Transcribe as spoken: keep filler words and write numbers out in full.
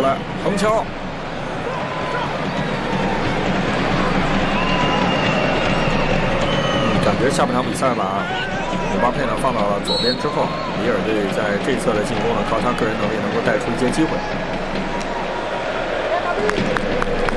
来，横敲。嗯，感觉下半场比赛把姆巴佩呢放到了左边之后，里尔队在这侧的进攻呢，靠他个人能力能够带出一些机会。